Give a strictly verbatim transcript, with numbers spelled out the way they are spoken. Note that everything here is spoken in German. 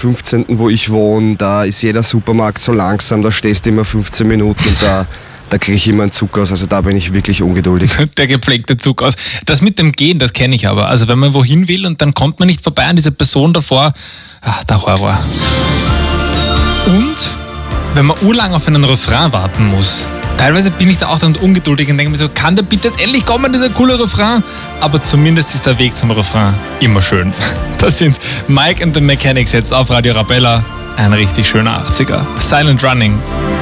fünfzehnten wo ich wohne, da ist jeder Supermarkt so langsam, da stehst du immer fünfzehn Minuten und da, da kriege ich immer einen Zug aus, also da bin ich wirklich ungeduldig. Der gepflegte Zug aus. Das mit dem Gehen, das kenne ich aber. Also wenn man wohin will und dann kommt man nicht vorbei an diese Person davor, ach, der Horror. Und wenn man urlang auf einen Refrain warten muss. Teilweise bin ich da auch dann ungeduldig und denke mir so, kann der bitte jetzt endlich kommen, dieser coole Refrain? Aber zumindest ist der Weg zum Refrain immer schön. Das sind Mike and the Mechanics jetzt auf Radio Arabella. Ein richtig schöner achtziger. Silent Running.